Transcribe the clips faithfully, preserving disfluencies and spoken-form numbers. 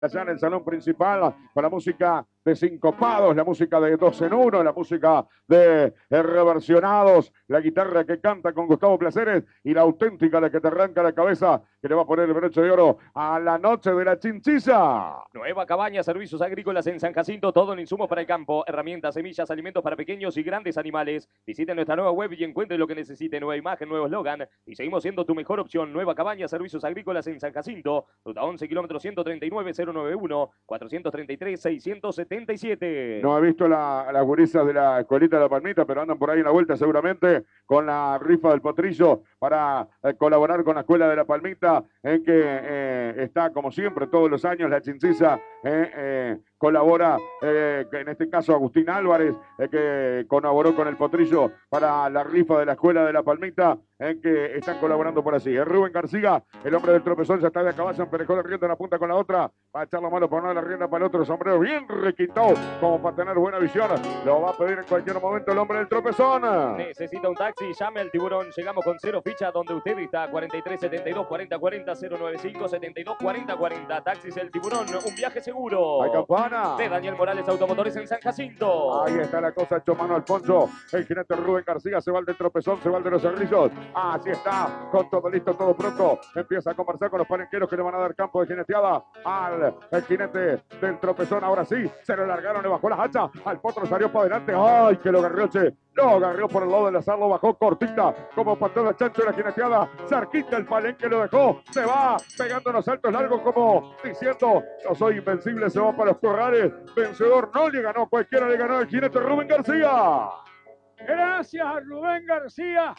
allá en el salón principal con la música de Sincopados, la música de Dos en Uno, la música de Reversionados, la guitarra que canta con Gustavo Placeres y la auténtica, la que te arranca la cabeza, que le va a poner el broche de oro a la noche de la chinchilla. Nueva cabaña, servicios agrícolas en San Jacinto, todo en insumos para el campo, herramientas, semillas, alimentos para pequeños y grandes animales. Visite nuestra nueva web y encuentre lo que necesite, nueva imagen, nuevo eslogan, y seguimos siendo tu mejor opción. Nueva cabaña, servicios agrícolas en San Jacinto, ruta once, kilómetro ciento treinta y nueve, cero noventa y uno, cuatrocientos treinta y tres, seiscientos setenta y siete. No he visto la, las gurisas de la escuelita de la Palmita, pero andan por ahí en la vuelta seguramente con la rifa del potrillo para eh, colaborar con la escuela de la Palmita, en que eh, está como siempre todos los años la chinchilla, eh, eh, colabora, eh, en este caso Agustín Álvarez, eh, que colaboró con el potrillo para la rifa de la escuela de la Palmita, en que están colaborando por así. Es Rubén García, el hombre del tropezón, ya está de a caballo, emparejó la rienda en la punta con la otra, va a echar la mano por no la rienda para el otro, sombrero bien requintado, como para tener buena visión, lo va a pedir en cualquier momento el hombre del tropezón. Necesita un taxi, llame al Tiburón, llegamos con cero ficha donde usted está, cuarenta y tres, setenta y dos, cuarenta, cuarenta, cero noventa y cinco, setenta y dos, cuarenta, cuarenta, Taxis El Tiburón, un viaje seguro. Hay campana. De Daniel Morales Automotores en San Jacinto. Ahí está la cosa, hecho mano Alfonso, el jinete Rubén García, se va el del tropezón, se va el de los cerrillos, así está, con todo listo, todo pronto, empieza a conversar con los palenqueros que le van a dar campo de jineteada al el jinete del tropezón, ahora sí, se lo largaron, le bajó las hachas, al potro salió para adelante, ay, que lo agarró, che, lo agarró por el lado del azar, lo bajó cortita, como patada chancho de la jineteada, cerquita el palenque lo dejó, se va pegando los saltos largos como diciendo, yo soy invencible, se va para los corrales, vencedor, no le ganó, cualquiera le ganó el jinete Rubén García. Gracias a Rubén García,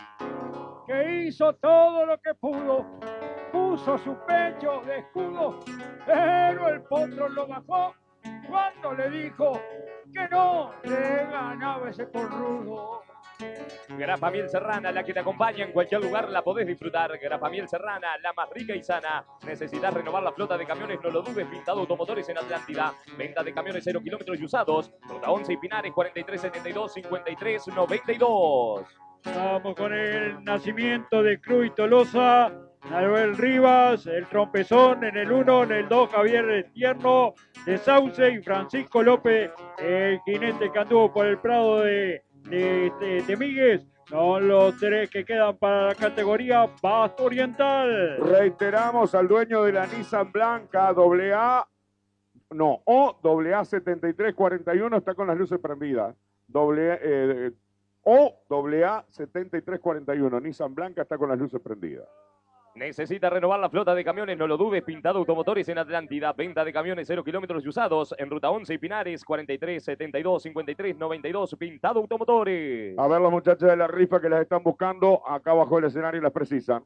que hizo todo lo que pudo, puso su pecho de escudo, pero el potro lo bajó cuando le dijo que no le ganaba ese corrudo. Grapa Miel Serrana, la que te acompaña en cualquier lugar, la podés disfrutar. Grapa Miel Serrana, la más rica y sana. ¿Necesitas renovar la flota de camiones? No lo dudes, Pintado Automotores en Atlántida. Venta de camiones cero kilómetros y usados. Ruta once y Pinares, cuarenta y tres, setenta y dos, cincuenta y tres, noventa y dos. Vamos con el nacimiento de Cruz y Tolosa. Manuel Rivas, el trompezón en el uno, en el dos Javier Tierno de Sauce y Francisco López, el jinete que anduvo por el Prado de, de, de, de Míguez. Son los tres que quedan para la categoría Pasto Oriental. Reiteramos al dueño de la Nissan Blanca doble A, no, O doble A setenta y tres cuarenta y uno, está con las luces prendidas. Doble, eh, O doble A setenta y tres cuarenta y uno, Nissan Blanca está con las luces prendidas. Necesita renovar la flota de camiones, no lo dudes, Pintado Automotores en Atlántida. Venta de camiones cero kilómetros y usados en Ruta once y Pinares, cuarenta y tres, setenta y dos, cincuenta y tres, noventa y dos, Pintado Automotores. A ver los muchachos de la rifa que las están buscando, acá bajo el escenario las precisan.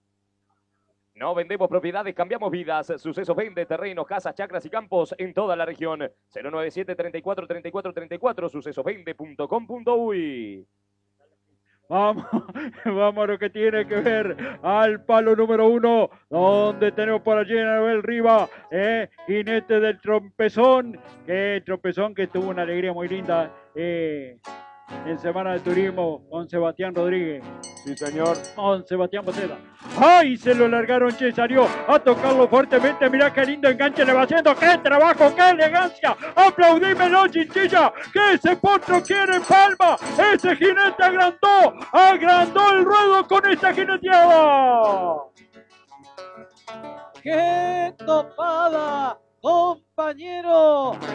No vendemos propiedades, cambiamos vidas. Sucesos vende terrenos, casas, chacras y campos en toda la región. cero noventa y siete, treinta y cuatro, treinta y cuatro, treinta y cuatro, sucesosvende punto com punto uy. Vamos, vamos a lo que tiene que ver al palo número uno, donde tenemos por allí a Noel Riva, eh, jinete del trompezón, que trompezón que tuvo una alegría muy linda eh, en Semana de Turismo con Sebastián Rodríguez. Sí, señor. Con Sebastián Boceda. ¡Ay! Se lo largaron, che, salió a tocarlo fuertemente. Mirá qué lindo enganche le va haciendo. ¡Qué trabajo! ¡Qué elegancia! ¡Aplaudímelo, chinchilla! ¡Que ese potro quiere palma! ¡Ese jinete agrandó! ¡Agrandó el ruedo con esta jineteada! ¡Qué topada, compañero!